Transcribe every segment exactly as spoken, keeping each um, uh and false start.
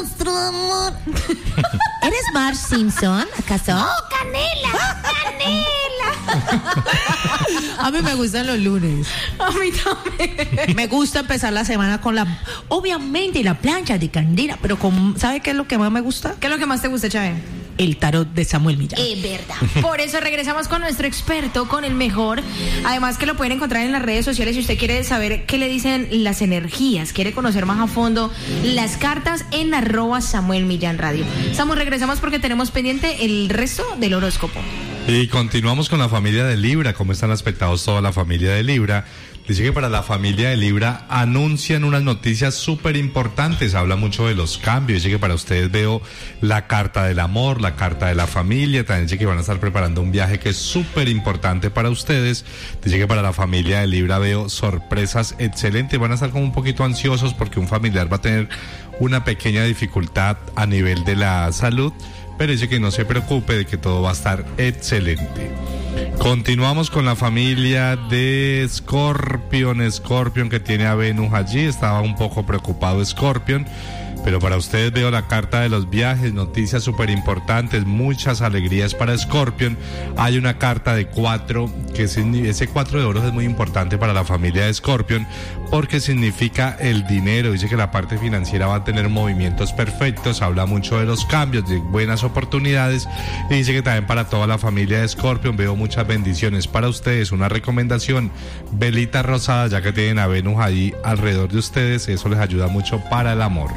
nuestro amor. ¿Eres Marge Simpson, acaso? ¡Oh, canela! ¡Canela! A mí me gustan los lunes. A mí también. Me gusta empezar la semana con la, obviamente, la plancha de candela, pero con, ¿sabe qué es lo que más me gusta? ¿Qué es lo que más te gusta, Chávez? El tarot de Samuel Millán. Es verdad. Por eso regresamos con nuestro experto, con el mejor. Además que lo pueden encontrar en las redes sociales si usted quiere saber qué le dicen las energías, quiere conocer más a fondo las cartas, en arroba Samuel Millán Radio. Samuel, regresamos porque tenemos pendiente el resto del horóscopo. Y continuamos con la familia de Libra. ¿Cómo están aspectados toda la familia de Libra? Dice que para la familia de Libra anuncian unas noticias súper importantes. Habla mucho de los cambios. Dice que para ustedes veo la carta del amor, la carta de la familia. También dice que van a estar preparando un viaje que es súper importante para ustedes. Dice que para la familia de Libra veo sorpresas excelentes. Van a estar como un poquito ansiosos porque un familiar va a tener una pequeña dificultad a nivel de la salud. Pero dice que no se preocupe, de que todo va a estar excelente. Continuamos con la familia de Scorpion. Scorpion, que tiene a Venus allí. Estaba un poco preocupado Scorpion, pero para ustedes veo la carta de los viajes, noticias súper importantes, muchas alegrías para Scorpion. Hay una carta de cuatro, que ese cuatro de oros es muy importante para la familia de Scorpion, porque significa el dinero. Dice que la parte financiera va a tener movimientos perfectos, habla mucho de los cambios, de buenas oportunidades, y dice que también para toda la familia de Scorpion veo muchas bendiciones para ustedes. Una recomendación, velita rosada, ya que tienen a Venus ahí alrededor de ustedes, eso les ayuda mucho para el amor.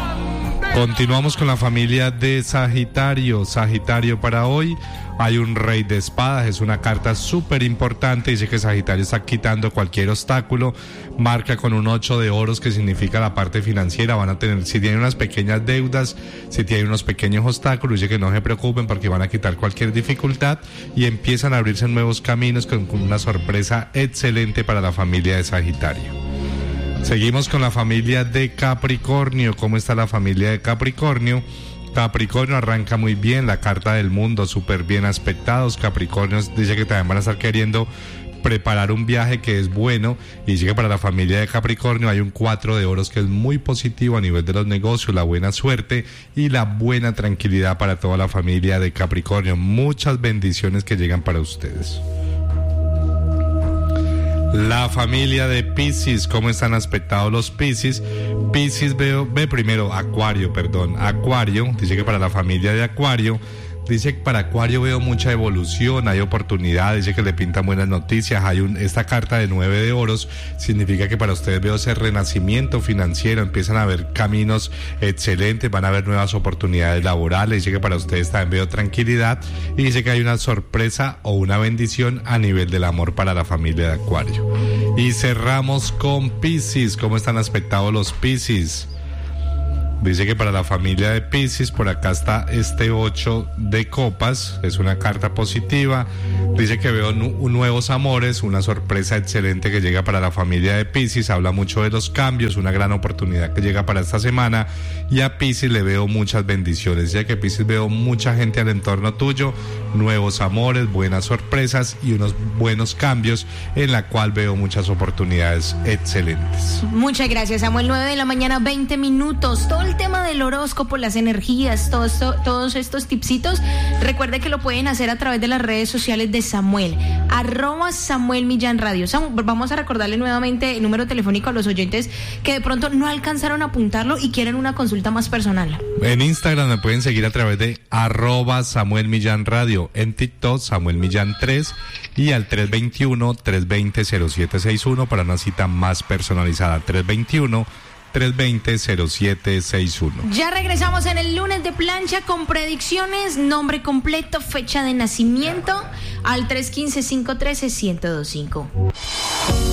Continuamos con la familia de Sagitario. Sagitario, para hoy hay un rey de espadas, es una carta súper importante. Dice que Sagitario está quitando cualquier obstáculo, marca con un ocho de oros, que significa la parte financiera. Van a tener, si tienen unas pequeñas deudas, si tienen unos pequeños obstáculos, dice que no se preocupen porque van a quitar cualquier dificultad y empiezan a abrirse nuevos caminos con, con una sorpresa excelente para la familia de Sagitario. Seguimos con la familia de Capricornio. ¿Cómo está la familia de Capricornio? Capricornio arranca muy bien, la carta del mundo, súper bien aspectados. Capricornio dice que también van a estar queriendo preparar un viaje que es bueno, y dice que para la familia de Capricornio hay un cuatro de oros que es muy positivo a nivel de los negocios, la buena suerte y la buena tranquilidad para toda la familia de Capricornio. Muchas bendiciones que llegan para ustedes. La familia de Piscis, ¿cómo están aspectados los Piscis? Piscis veo, ve primero Acuario, perdón, Acuario, dice que para la familia de Acuario, dice que para Acuario veo mucha evolución, hay oportunidades, dice que le pintan buenas noticias. Hay un, esta carta de nueve de oros significa que para ustedes veo ese renacimiento financiero, empiezan a haber caminos excelentes, van a haber nuevas oportunidades laborales. Dice que para ustedes también veo tranquilidad, y dice que hay una sorpresa o una bendición a nivel del amor para la familia de Acuario. Y cerramos con Piscis. ¿Cómo están aspectados los Piscis? Dice que para la familia de Piscis, por acá está este ocho de copas, es una carta positiva. Dice que veo nu- nuevos amores, una sorpresa excelente que llega para la familia de Piscis. Habla mucho de los cambios, una gran oportunidad que llega para esta semana. Y a Piscis le veo muchas bendiciones, ya que Piscis veo mucha gente al entorno tuyo, nuevos amores, buenas sorpresas y unos buenos cambios, en la cual veo muchas oportunidades excelentes. Muchas gracias, Samuel. nueve de la mañana, veinte minutos. Todo el tema del horóscopo, las energías, todo esto, todos estos tipsitos, recuerde que lo pueden hacer a través de las redes sociales de Samuel, arroba Samuel Millán Radio. Samuel, vamos a recordarle nuevamente el número telefónico a los oyentes que de pronto no alcanzaron a apuntarlo y quieren una consulta más personal. En Instagram me pueden seguir a través de arroba Samuel Millán Radio, en TikTok Samuel Millán tres, y al tres dos uno, tres dos cero, cero siete seis uno para una cita más personalizada. tres dos uno, tres dos cero, cero siete seis uno. Ya regresamos en el lunes de plancha con predicciones, nombre completo, fecha de nacimiento al tres uno cinco, cinco uno tres, uno cero dos cinco.